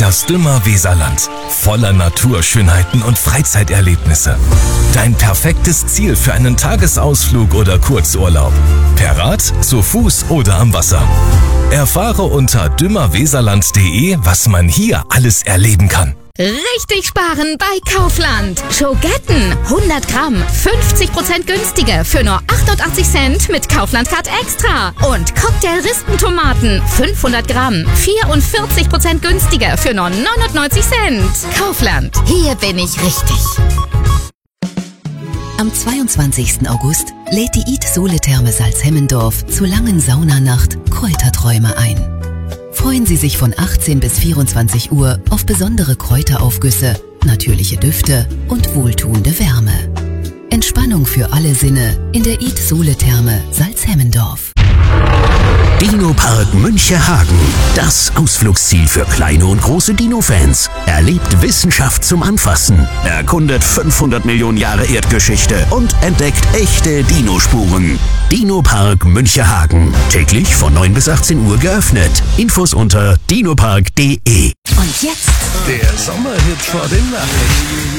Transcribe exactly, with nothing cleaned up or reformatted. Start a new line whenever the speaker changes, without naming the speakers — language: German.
Das Dümmer Weserland. Voller Naturschönheiten und Freizeiterlebnisse. Dein perfektes Ziel für einen Tagesausflug oder Kurzurlaub. Per Rad, zu Fuß oder am Wasser. Erfahre unter dümmerweserland punkt de, was man hier alles erleben kann.
Richtig sparen bei Kaufland. Schogetten hundert Gramm, fünfzig Prozent günstiger für nur achtundachtzig Cent mit Kaufland-Card Extra. Und Cocktail-Rispentomaten fünfhundert Gramm, vierundvierzig Prozent günstiger für nur neunundneunzig Cent. Kaufland, hier bin ich richtig.
Am zweiundzwanzigsten August lädt die Eat Sole Therme Salzhemmendorf zur langen Saunanacht Kräuterträume ein. Freuen Sie sich von achtzehn bis vierundzwanzig Uhr auf besondere Kräuteraufgüsse, natürliche Düfte und wohltuende Wärme. Entspannung für alle Sinne in der Eat Sole Therme Salzhemmendorf.
Dino-Park Münchehagen. Das Ausflugsziel für kleine und große Dino-Fans. Erlebt Wissenschaft zum Anfassen. Erkundet fünfhundert Millionen Jahre Erdgeschichte und entdeckt echte Dinospuren. Dino-Park Münchehagen. Täglich von neun bis achtzehn Uhr geöffnet. Infos unter dinopark punkt de.
Und jetzt
Der Sommerhit vor den Nachrichten.